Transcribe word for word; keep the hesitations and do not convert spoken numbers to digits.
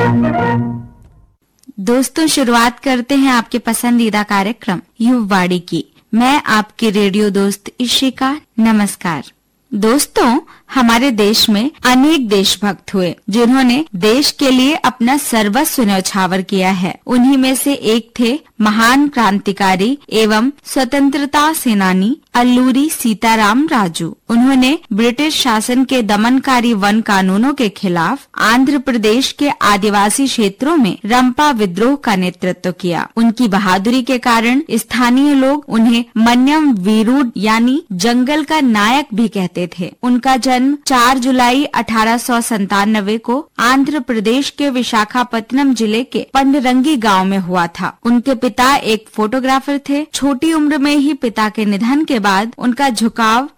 दोस्तों, शुरुआत करते हैं आपके पसंदीदा कार्यक्रम युववाणी की। मैं आपकी रेडियो दोस्त इशिका। नमस्कार दोस्तों, हमारे देश में अनेक देशभक्त हुए जिन्होंने देश के लिए अपना सर्वस्व न्यौछावर किया है। उन्हीं में से एक थे महान क्रांतिकारी एवं स्वतंत्रता सेनानी अल्लूरी सीताराम राजू। उन्होंने ब्रिटिश शासन के दमनकारी वन कानूनों के खिलाफ आंध्र प्रदेश के आदिवासी क्षेत्रों में रंपा विद्रोह का नेतृत्व किया। उनकी बहादुरी के कारण स्थानीय लोग उन्हें मन्यम वीरुड यानी जंगल का नायक भी कहते थे। उनका जन्म चार जुलाई अठारह सौ संतानवे को आंध्र प्रदेश के विशाखापट्टनम जिले के पंडरंगी गांव में हुआ था। उनके पिता एक फोटोग्राफर थे। छोटी उम्र में ही पिता के निधन के बाद उनका झुकाव